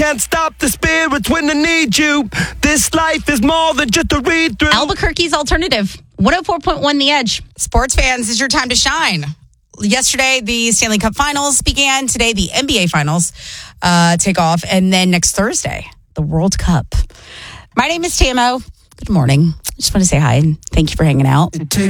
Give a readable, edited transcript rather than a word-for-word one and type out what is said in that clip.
can't stop the spirits when they need you. This life is more than just a read through. Albuquerque's Alternative, 104.1 The Edge. Sports fans, it's your time to shine. Yesterday, the Stanley Cup Finals began. Today, the NBA Finals take off. And then next Thursday, the World Cup. My name is Tamo. Good morning. I just want to say hi and thank you for hanging out.